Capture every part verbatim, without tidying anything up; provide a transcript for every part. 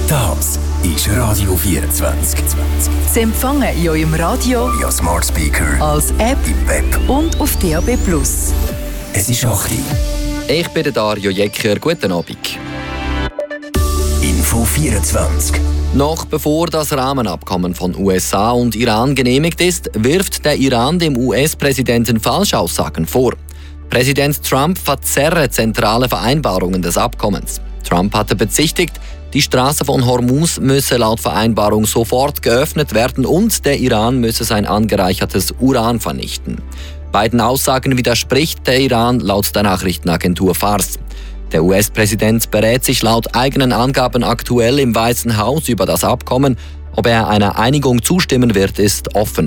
Das ist Radio vierundzwanzig. Sie empfangen in eurem Radio, via Smart Speaker, als App im Web und auf D A B plus. Es ist acht Uhr. Ich bin der Dario Jecker. Guten Abend. Info vierundzwanzig. Noch bevor das Rahmenabkommen von U S A und Iran genehmigt ist, wirft der Iran dem U S-Präsidenten Falschaussagen vor. Präsident Trump verzerre zentrale Vereinbarungen des Abkommens. Trump hatte bezichtigt, die Straße von Hormuz müsse laut Vereinbarung sofort geöffnet werden und der Iran müsse sein angereichertes Uran vernichten. Beiden Aussagen widerspricht der Iran laut der Nachrichtenagentur Fars. Der U S-Präsident berät sich laut eigenen Angaben aktuell im Weißen Haus über das Abkommen. Ob er einer Einigung zustimmen wird, ist offen.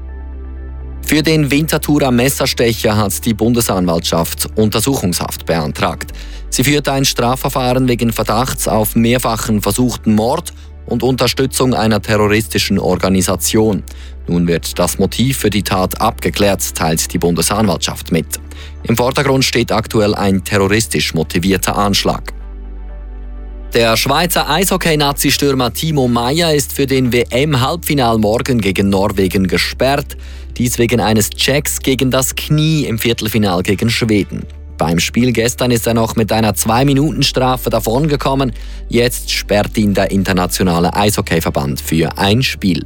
Für den Winterthurer Messerstecher hat die Bundesanwaltschaft Untersuchungshaft beantragt. Sie führt ein Strafverfahren wegen Verdachts auf mehrfachen versuchten Mord und Unterstützung einer terroristischen Organisation. Nun wird das Motiv für die Tat abgeklärt, teilt die Bundesanwaltschaft mit. Im Vordergrund steht aktuell ein terroristisch motivierter Anschlag. Der Schweizer Eishockey-Nazi-Stürmer Timo Meier ist für den W M-Halbfinal morgen gegen Norwegen gesperrt. Dies wegen eines Checks gegen das Knie im Viertelfinal gegen Schweden. Beim Spiel gestern ist er noch mit einer zwei Minuten Strafe davongekommen. Jetzt sperrt ihn der internationale Eishockeyverband für ein Spiel.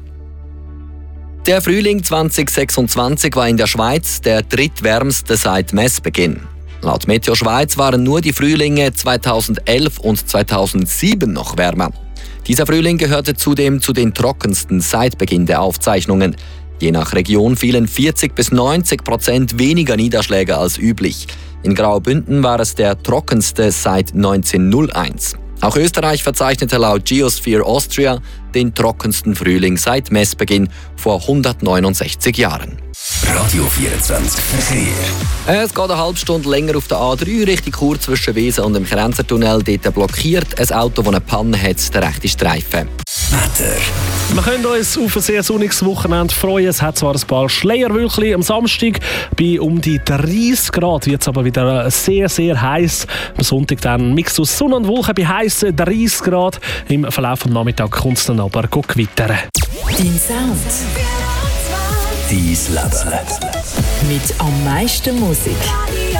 Der Frühling zwanzig sechsundzwanzig war in der Schweiz der drittwärmste seit Messbeginn. Laut Meteo Schweiz waren nur die Frühlinge zweitausendelf und zweitausendsieben noch wärmer. Dieser Frühling gehörte zudem zu den trockensten seit Beginn der Aufzeichnungen. Je nach Region fielen vierzig bis neunzig Prozent weniger Niederschläge als üblich. In Graubünden war es der trockenste seit neunzehnhunderteins. Auch Österreich verzeichnete laut Geosphere Austria den trockensten Frühling seit Messbeginn vor hundertneunundsechzig Jahren. Radio vierundzwanzig Verkehr. Es geht eine halbe Stunde länger auf der A drei Richtung Chur zwischen Wiesen und dem Krenzertunnel. Dort blockiert ein Auto, das eine Panne hat, den rechten Streifen. Wetter. Wir können uns auf ein sehr sonniges Wochenende freuen. Es hat zwar ein paar Schleierwölkchen am Samstag. Bei um die dreißig Grad wird es aber wieder sehr, sehr heiß. Am Sonntag dann ein Mix aus Sonne und Wolken bei heißen dreißig Grad. Im Verlauf des Nachmittags kommt es dann aber gewittern. Dein Sound. Dein Leben. Mit am meisten Musik.